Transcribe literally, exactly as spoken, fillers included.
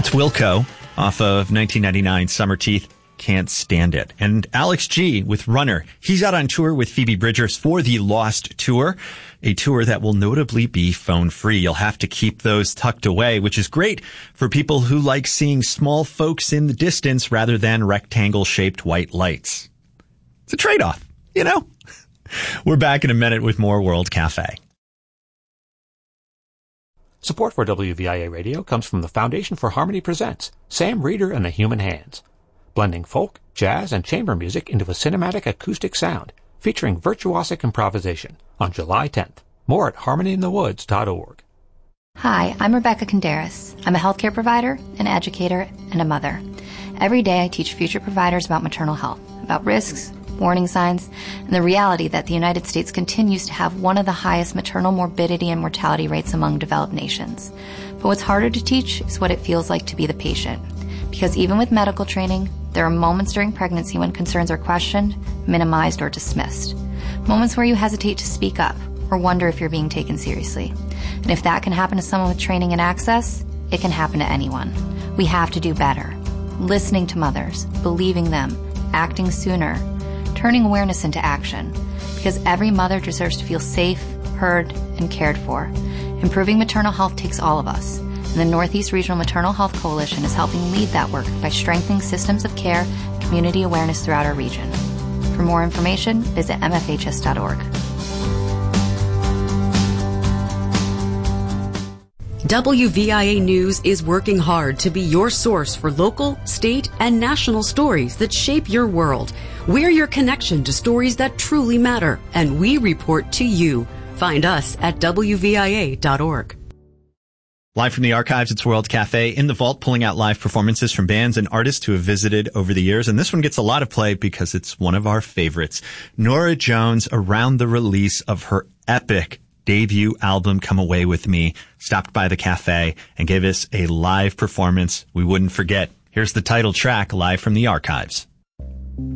That's Wilco off of nineteen ninety-nine Summer Teeth. Can't Stand It. And Alex G with Runner. He's out on tour with Phoebe Bridgers for the Lost Tour, a tour that will notably be phone free. You'll have to keep those tucked away, which is great for people who like seeing small folks in the distance rather than rectangle shaped white lights. It's a trade-off, you know? We're back in a minute with more World Cafe. Support for W V I A Radio comes from the Foundation for Harmony Presents Sam Reeder and the Human Hands, blending folk, jazz, and chamber music into a cinematic acoustic sound, featuring virtuosic improvisation on July tenth. More at harmony in the woods dot org. Hi, I'm Rebecca Conderas. I'm a healthcare provider, an educator, and a mother. Every day I teach future providers about maternal health, about risks, warning signs, and the reality that the United States continues to have one of the highest maternal morbidity and mortality rates among developed nations. But what's harder to teach is what it feels like to be the patient. Because even with medical training, there are moments during pregnancy when concerns are questioned, minimized, or dismissed. Moments where you hesitate to speak up or wonder if you're being taken seriously. And if that can happen to someone with training and access, it can happen to anyone. We have to do better. Listening to mothers, believing them, acting sooner, turning awareness into action. Because every mother deserves to feel safe, heard, and cared for. Improving maternal health takes all of us. And the Northeast Regional Maternal Health Coalition is helping lead that work by strengthening systems of care and community awareness throughout our region. For more information, visit m f h s dot org. W V I A News is working hard to be your source for local, state, and national stories that shape your world. We're your connection to stories that truly matter, and we report to you. Find us at w v i a dot org. Live from the archives, it's World Cafe in the vault, pulling out live performances from bands and artists who have visited over the years. And this one gets a lot of play because it's one of our favorites. Norah Jones, around the release of her epic debut album, Come Away With Me, stopped by the cafe and gave us a live performance we wouldn't forget. Here's the title track, live from the archives.